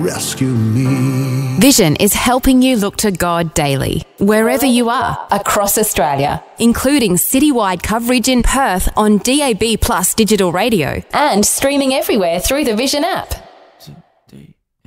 rescue me. Vision is helping you look to God daily, wherever you are, across Australia, including citywide coverage in Perth on DAB+ digital radio and streaming everywhere through the Vision app.